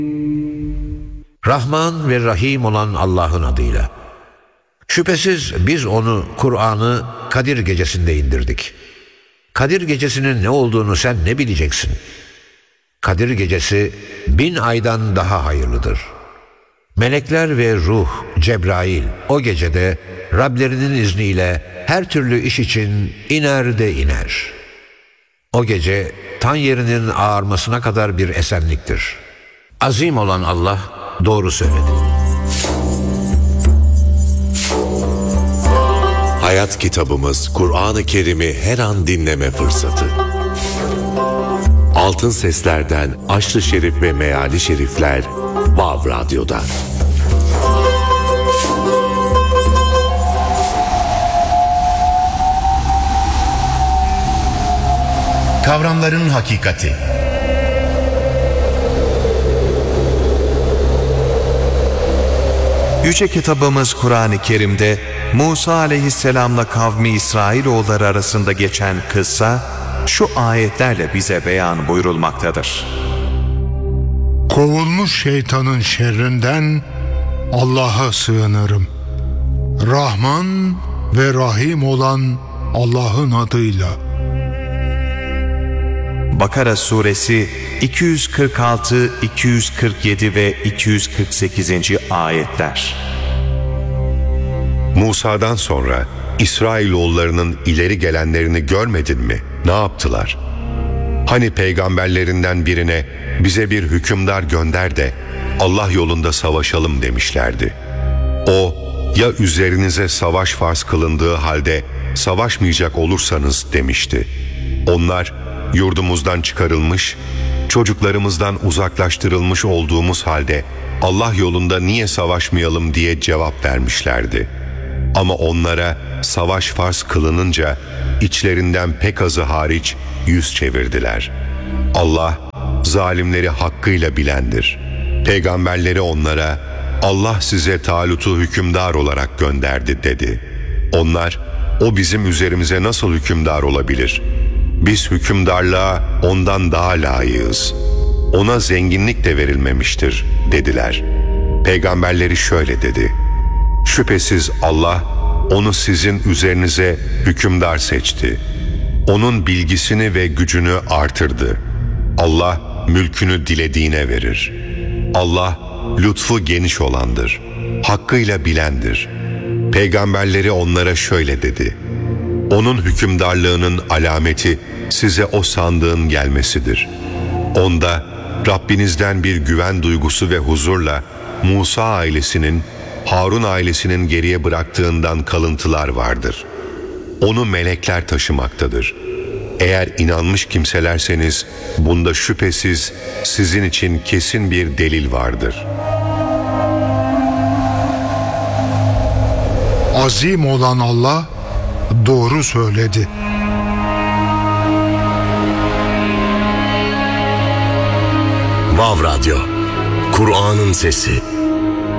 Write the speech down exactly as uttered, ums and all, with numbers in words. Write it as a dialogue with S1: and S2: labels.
S1: Rahman ve Rahim olan Allah'ın adıyla. Şüphesiz biz onu, Kur'an'ı Kadir gecesinde indirdik. Kadir gecesinin ne olduğunu sen ne bileceksin? Kadir gecesi bin aydan daha hayırlıdır. Melekler ve ruh, Cebrail o gecede Rablerinin izniyle her türlü iş için iner de iner. O gece tan yerinin ağarmasına kadar bir esenliktir. Azim olan Allah doğru söyledi.
S2: Hayat kitabımız Kur'an-ı Kerim'i her an dinleme fırsatı. Altın Sesler'den Aşr-ı Şerif ve Meali Şerifler Vav Radyo'da.
S3: Kavramların hakikati.
S4: Yüce kitabımız Kur'an-ı Kerim'de Musa aleyhisselamla kavmi İsrailoğulları arasında geçen kıssa şu ayetlerle bize beyan buyurulmaktadır.
S5: Kovulmuş şeytanın şerrinden Allah'a sığınırım. Rahman ve Rahim olan Allah'ın adıyla.
S4: Bakara suresi iki yüz kırk altı, iki yüz kırk yedi ve iki yüz kırk sekizinci ayetler.
S6: Musa'dan sonra İsrailoğullarının ileri gelenlerini görmedin mi? Ne yaptılar? Hani peygamberlerinden birine bize bir hükümdar gönder de Allah yolunda savaşalım demişlerdi. O, ya üzerinize savaş farz kılındığı halde savaşmayacak olursanız demişti. Onlar, yurdumuzdan çıkarılmış, çocuklarımızdan uzaklaştırılmış olduğumuz halde Allah yolunda niye savaşmayalım diye cevap vermişlerdi. Ama onlara savaş farz kılınınca içlerinden pek azı hariç yüz çevirdiler. Allah zalimleri hakkıyla bilendir. Peygamberleri onlara Allah size Talut'u hükümdar olarak gönderdi dedi. Onlar o bizim üzerimize nasıl hükümdar olabilir? Biz hükümdarlığa ondan daha layığız. Ona zenginlik de verilmemiştir dediler. Peygamberleri şöyle dedi. Şüphesiz Allah onu sizin üzerinize hükümdar seçti. Onun bilgisini ve gücünü artırdı. Allah mülkünü dilediğine verir. Allah lütfu geniş olandır. Hakkıyla bilendir. Peygamberleri onlara şöyle dedi. Onun hükümdarlığının alameti size o sandığın gelmesidir. Onda Rabbinizden bir güven duygusu ve huzurla Musa ailesinin, Harun ailesinin geriye bıraktığından kalıntılar vardır. Onu melekler taşımaktadır. Eğer inanmış kimselerseniz bunda şüphesiz sizin için kesin bir delil vardır.
S5: Azim olan Allah doğru söyledi.
S2: Vav Radyo, Kur'an'ın sesi.